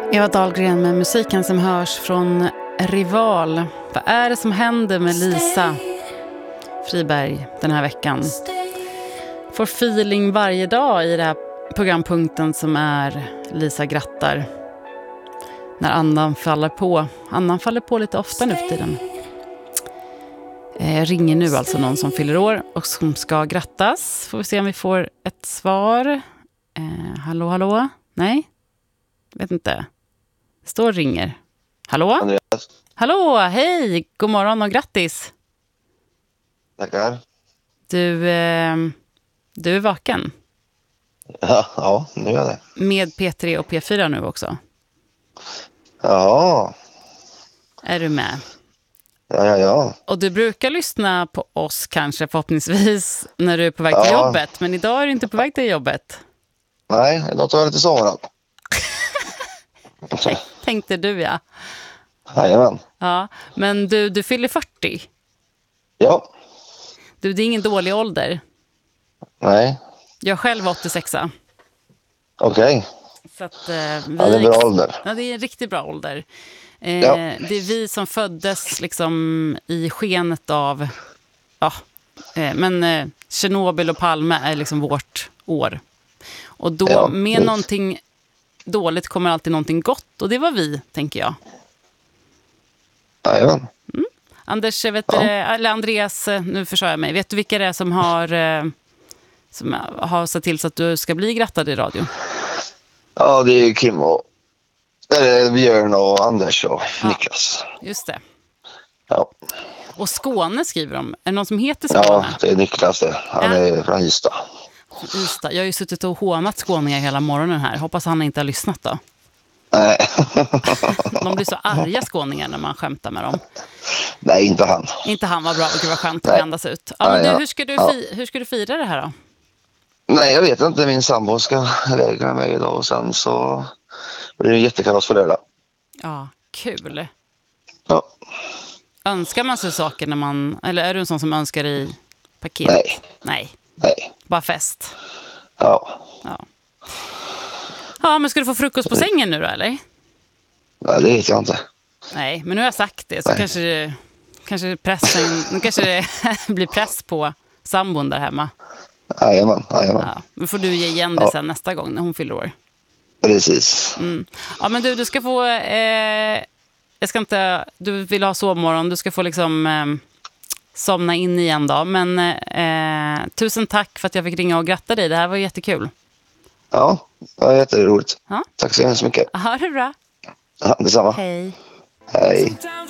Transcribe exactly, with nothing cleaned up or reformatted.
Eva Dahlgren med musiken som hörs från Rival. Vad är det som händer med Lisa Friberg den här veckan? Får feeling varje dag i den här programpunkten som är Lisa grattar. När andan faller på. Andan faller på lite ofta nu för tiden. Jag ringer nu alltså någon som fyller år och som ska grattas. Får vi se om vi får ett svar. Eh, hallå, hallå? Nej? Vet inte. Det står ringer. Hallå? Andreas. Hallå, hej! God morgon och grattis. Tackar. Du, eh, du är vaken. Ja, ja, nu är jag det. Med P tre och P fyra nu också. Ja. Är du med? Ja, ja, ja. Och du brukar lyssna på oss kanske förhoppningsvis när du är på väg till Ja. jobbet. Men idag är du inte på väg till jobbet. Nej, då tar jag lite sommaren. Tänkte du, ja. Jajamän. Ja, men du, du fyller fyrtio. Ja. Du, det är ingen dålig ålder. Nej. Jag själv var åttiosex. Okej. Så att, eh, vi, Ja, det är bra ålder. Ja, det är en riktigt bra ålder. Eh, Ja. Det är vi som föddes liksom i skenet av... Ja, eh, men eh, Tjernobyl och Palme är liksom vårt år. Och då Ja, med det- någonting dåligt kommer alltid någonting gott. Och det var vi, tänker jag. Jajamän. Anders, vet Ja. du, eller Andreas, nu försöker jag mig. Vet du vilka det är som har, eh, som har sett till så att du ska bli grattad i radio? Ja, det är Kim och eller Björn och Anders och Ja. Niklas. Just det. Ja. Och Skåne skriver de. Är det någon som heter Ja, Skåne? det är Niklas det. Han Ja. är från Ystad. Ystad. Jag har ju suttit och hånat skåningar hela morgonen här. Hoppas han inte har lyssnat då. Nej. De blir så arga skåningar när man skämtar med dem. Nej, inte han. Inte han var bra, gud vad skönt att Nej. andas ut. Ja, men Ja, du, ja. hur, ska du Ja. fi- hur ska du fira det här då? Nej, jag vet inte. Min sambo ska iväg med mig idag och sen så blir det en jättekalas för lördag. Ja, kul. Ja. Önskar man sig saker när man... Eller är du en sån som önskar i paket? Nej. Nej, Nej. bara fest. Ja. Ja. Ja, men ska du få frukost på sängen nu då, eller? Nej, det vet jag inte. Nej, men nu har jag sagt det så Nej. kanske det, kanske pressen, nu kanske det blir press på sambon där hemma. Jajamän, jajamän. Ja, men får du ge igen det Ja. sen nästa gång när hon fyller år. Precis. Mm. Ja, men du, du ska få... Eh, jag ska inte... Du vill ha sovmorgon. Du ska få liksom eh, somna in igen då. Men eh, tusen tack för att jag fick ringa och gratta dig. Det här var jättekul. Ja, det var jätteroligt. Ja. Tack så hemskt mycket. Ha det bra. Ja, detsamma. Hej. Hej.